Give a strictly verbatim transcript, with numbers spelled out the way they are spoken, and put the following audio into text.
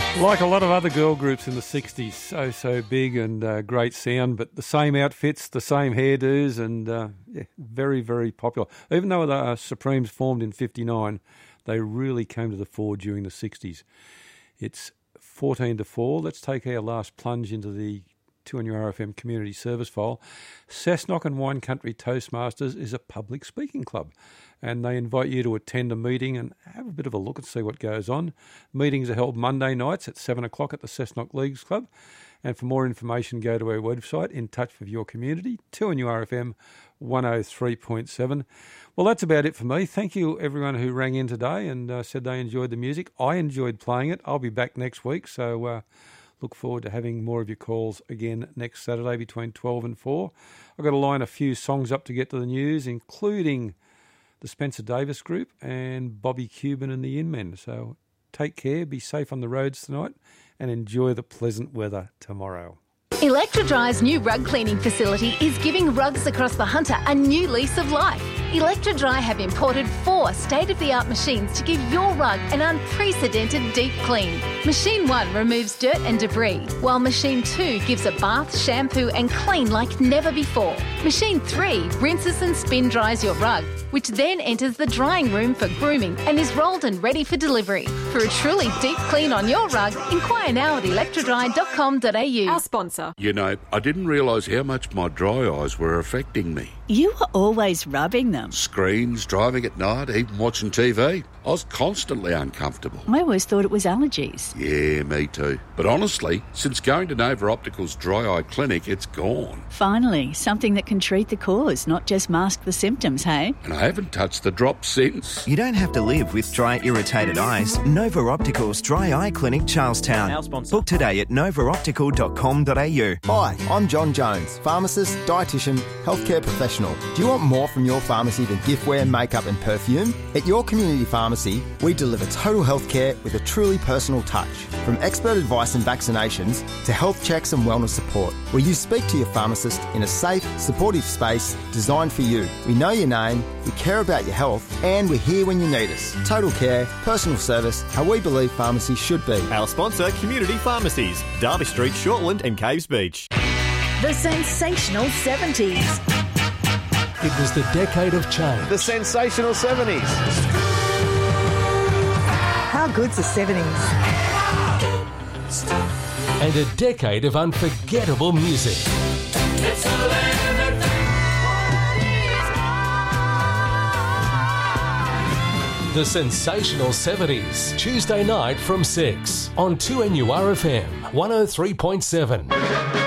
Like a lot of other girl groups in the sixties, so, so big and uh, great sound, but the same outfits, the same hairdos, and uh, yeah, very, very popular. Even though the uh, Supremes formed in fifty-nine, they really came to the fore during the sixties. It's fourteen to four. Let's take our last plunge into the two N U R F M community service file. Cessnock and Wine Country Toastmasters is a public speaking club, and they invite you to attend a meeting and have a bit of a look and see what goes on. Meetings are held Monday nights at seven o'clock at the Cessnock Leagues Club. And for more information, go to our website, In Touch with Your Community, two N U R F M one oh three point seven. Well, that's about it for me. Thank you, everyone who rang in today and uh, said they enjoyed the music. I enjoyed playing it. I'll be back next week, so uh, look forward to having more of your calls again next Saturday between twelve and four. I've got to line a few songs up to get to the news, including the Spencer Davis Group and Bobby Cuban and the In-Men. So take care, be safe on the roads tonight, and enjoy the pleasant weather tomorrow. Electrodry's new rug cleaning facility is giving rugs across the Hunter a new lease of life. Electrodry have imported four state-of-the-art machines to give your rug an unprecedented deep clean. Machine one removes dirt and debris, while Machine two gives a bath, shampoo and clean like never before. Machine three rinses and spin dries your rug, which then enters the drying room for grooming and is rolled and ready for delivery. For a truly deep clean on your rug, inquire now at electrodry dot com dot a u. Our sponsor. You know, I didn't realise how much my dry eyes were affecting me. You were always rubbing them. Screens, driving at night, even watching T V. I was constantly uncomfortable. I always thought it was allergies. Yeah, me too. But honestly, since going to Nova Optical's Dry Eye Clinic, it's gone. Finally, something that can treat the cause, not just mask the symptoms, hey? And I haven't touched the drops since. You don't have to live with dry, irritated eyes. Nova Optical's Dry Eye Clinic, Charlestown. Our sponsor. Book today at nova optical dot com dot a u. Hi, I'm John Jones, pharmacist, dietitian, healthcare professional. Do you want more from your pharmacy than giftware, makeup and perfume? At your community pharmacy, we deliver total healthcare with a truly personal touch. From expert advice and vaccinations to health checks and wellness support, where you speak to your pharmacist in a safe, supportive space designed for you. We know your name, we care about your health, and we're here when you need us. Total care, personal service, how we believe pharmacy should be. Our sponsor, Community Pharmacies, Derby Street, Shortland and Caves Beach. The sensational seventies. It was the decade of change. The sensational seventies. How good's the seventies? And a decade of unforgettable music. The Sensational seventies, Tuesday night from six on two N U R F M one oh three point seven.